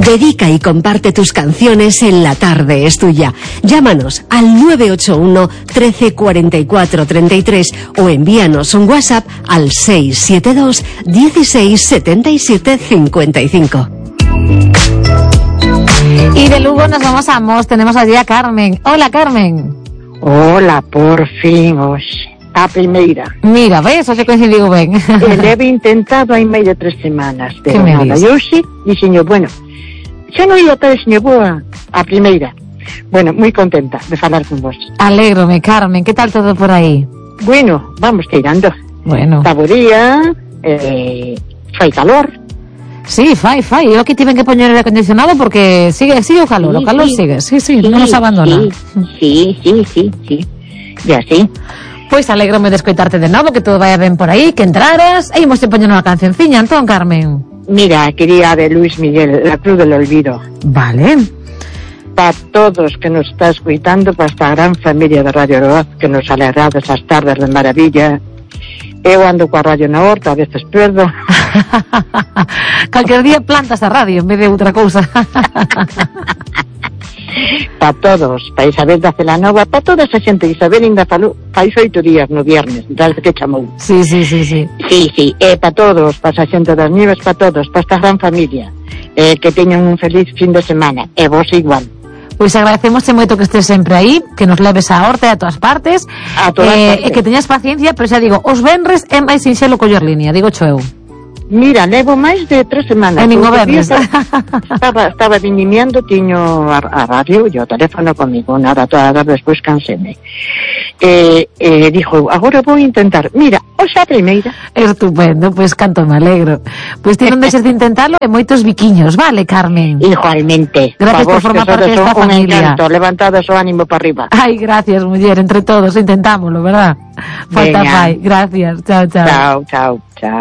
Dedica y comparte tus canciones en La Tarde es Tuya. Llámanos al 981 13 44 33 o envíanos un WhatsApp al 672 16 77 55. Y de Lugo nos vamos a Mos. Tenemos allí a Carmen. Hola, Carmen. Hola, por fin, a primeira. Mira, ves, hoxe coincidiu ben. Leve intentado hai medio 3 semanas, pero nada. E hoxe, dixeño, bueno, xa non ia tal, señor, boa, a primeira. Bueno, moi contenta de falar con vos. Alégrome, Carmen, que tal todo por aí? Bueno, vamos tirando. Bueno. Taboría, fai calor. Sí, fai. Eu aquí tiven que poñer el acondicionado porque sigue o calor, o calor sigue. Sí, non nos abandona. Sí. E así. Pois alégrome de escoitarte de novo, que todo vaya ben por aí, que entraras, e imos te poñer unha cancionciña, entón, Carmen. Mira, quería de Luis Miguel, La Cruz del Olvido. Vale. Para todos que nos está escuitando, para esta gran familia de Radio Aroaz, que nos alegrada esas tardes de maravilla. Eu ando coa radio na horta, a veces perdo. Calquer día plantas a radio en vez de outra cousa. Para todos, para Isabel da Celanova, para toda esa xente. Isabel ainda falou fai 8 días no viernes, desde que chamou. Sí. Sí, para todos, para esa xente das Nieves, para todos, para esta gran familia, que teñan un feliz fin de semana, e vos igual. Pois agradecemos moito que estés sempre aí, que nos leves a horta e a todas partes, e que teñas paciencia, pero xa digo, os venres é máis sinxelo coller línea, digo cho eu. Mira, levo máis de 3 semanas. E nin o venres. Estaba dinimiando, tiño a radio e o teléfono comigo, nada, toda despois canseme. Dixo, agora vou intentar. Mira, hoxe a primeira. Estupendo, pois canto me alegro. Pois ti non deixes de intentarlo e moitos biquiños, vale, Carmen? Igualmente. Gracias por formar parte desta familia. Encanto, levantados o ánimo para arriba. Ai, gracias, muller, entre todos intentámoslo, verdad? Falta fai, gracias, chao. Chao.